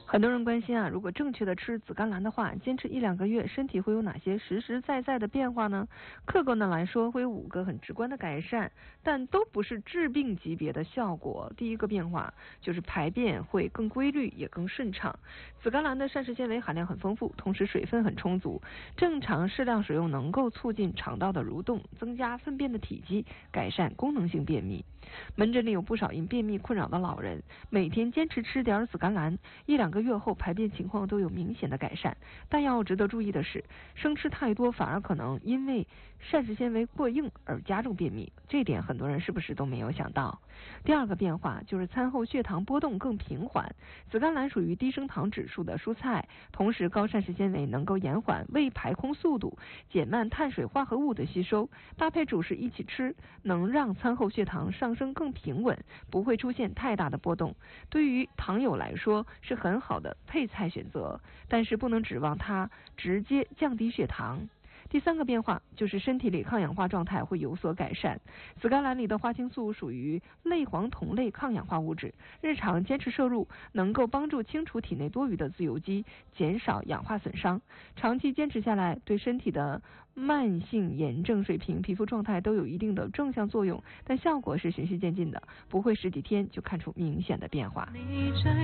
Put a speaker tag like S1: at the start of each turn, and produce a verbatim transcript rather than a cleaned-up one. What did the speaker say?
S1: 很多人关心啊，如果正确的吃紫甘蓝的话，坚持一两个月，身体会有哪些实实在在的变化呢？客观的来说，会有五个很直观的改善，但都不是治病级别的效果。第一个变化就是排便会更规律，也更顺畅。紫甘蓝的膳食纤维含量很丰富，同时水分很充足，正常适量使用能够促进肠道的蠕动，增加粪便的体积，改善功能性便秘。门诊里有不少因便秘困扰的老人，每天坚持吃点紫甘蓝，一两个月后排便情况都有明显的改善。但要值得注意的是，生吃太多反而可能因为膳食纤维过硬而加重便秘，这点很多人是不是都没有想到？第二个变化就是餐后血糖波动更平缓。紫甘蓝属于低升糖指数的蔬菜，同时高膳食纤维能够延缓胃排空速度，减慢碳水化合物的吸收，搭配主食一起吃，能让餐后血糖上升更平稳，不会出现太大的波动。对于糖友来说是很好的配菜选择，但是不能指望它直接降低血糖。第三个变化就是身体里抗氧化状态会有所改善。紫甘蓝里的花青素属于类黄酮类抗氧化物质，日常坚持摄入能够帮助清除体内多余的自由基，减少氧化损伤。长期坚持下来，对身体的慢性炎症水平、皮肤状态都有一定的正向作用，但效果是循序渐进的，不会十几天就看出明显的变化。